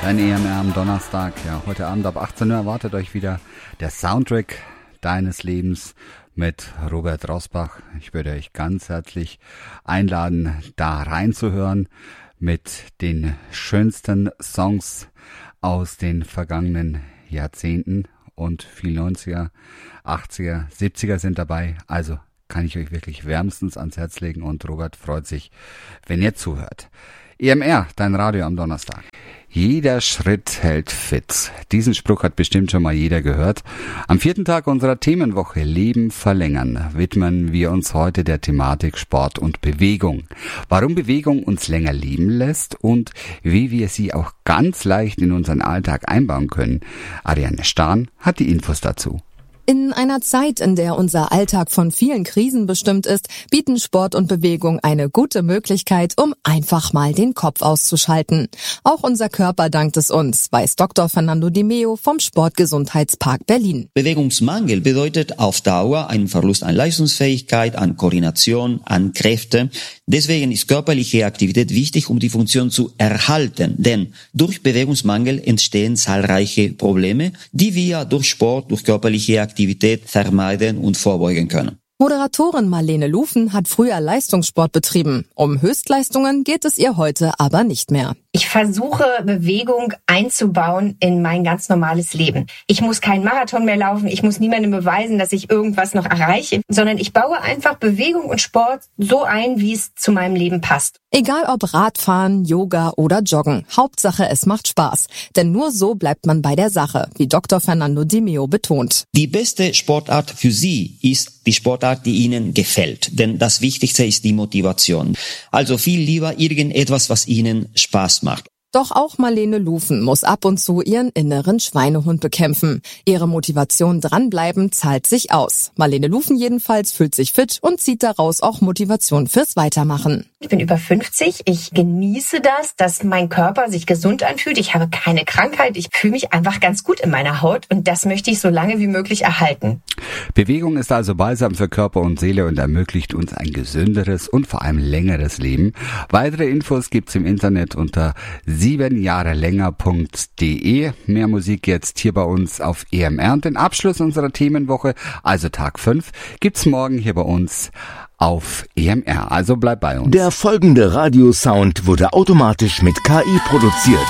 Dein EMR am Donnerstag. Ja, heute Abend ab 18 Uhr erwartet euch wieder der Soundtrack deines Lebens mit Robert Rosbach. Ich würde euch ganz herzlich einladen, da reinzuhören mit den schönsten Songs aus den vergangenen Jahrzehnten und viel 90er, 80er, 70er sind dabei. Also kann ich euch wirklich wärmstens ans Herz legen und Robert freut sich, wenn ihr zuhört. EMR, dein Radio am Donnerstag. Jeder Schritt hält fit. Diesen Spruch hat bestimmt schon mal jeder gehört. Am 4. Tag unserer Themenwoche Leben verlängern widmen wir uns heute der Thematik Sport und Bewegung. Warum Bewegung uns länger leben lässt und wie wir sie auch ganz leicht in unseren Alltag einbauen können. Ariane Stahn hat die Infos dazu. In einer Zeit, in der unser Alltag von vielen Krisen bestimmt ist, bieten Sport und Bewegung eine gute Möglichkeit, um einfach mal den Kopf auszuschalten. Auch unser Körper dankt es uns, weiß Dr. Fernando Di Meo vom Sportgesundheitspark Berlin. Bewegungsmangel bedeutet auf Dauer einen Verlust an Leistungsfähigkeit, an Koordination, an Kräfte. Deswegen ist körperliche Aktivität wichtig, um die Funktion zu erhalten. Denn durch Bewegungsmangel entstehen zahlreiche Probleme, die wir durch Sport, durch körperliche Aktivität vermeiden und vorbeugen können. Moderatorin Marlene Lufen hat früher Leistungssport betrieben. Um Höchstleistungen geht es ihr heute aber nicht mehr. Ich versuche, Bewegung einzubauen in mein ganz normales Leben. Ich muss keinen Marathon mehr laufen, ich muss niemandem beweisen, dass ich irgendwas noch erreiche, sondern ich baue einfach Bewegung und Sport so ein, wie es zu meinem Leben passt. Egal ob Radfahren, Yoga oder Joggen, Hauptsache es macht Spaß. Denn nur so bleibt man bei der Sache, wie Dr. Fernando Di Meo betont. Die beste Sportart für Sie ist die Sportart, die Ihnen gefällt. Denn das Wichtigste ist die Motivation. Also viel lieber irgendetwas, was Ihnen Spaß macht. Doch auch Marlene Lufen muss ab und zu ihren inneren Schweinehund bekämpfen. Ihre Motivation dranbleiben zahlt sich aus. Marlene Lufen jedenfalls fühlt sich fit und zieht daraus auch Motivation fürs Weitermachen. Ich bin über 50, ich genieße das, dass mein Körper sich gesund anfühlt. Ich habe keine Krankheit, ich fühle mich einfach ganz gut in meiner Haut und das möchte ich so lange wie möglich erhalten. Bewegung ist also balsam für Körper und Seele und ermöglicht uns ein gesünderes und vor allem längeres Leben. Weitere Infos gibt's im Internet unter 7jahrelänger.de. Mehr Musik jetzt hier bei uns auf EMR und den Abschluss unserer Themenwoche, also Tag 5, gibt's morgen hier bei uns auf EMR. Also bleib bei uns. Der folgende Radiosound wurde automatisch mit KI produziert.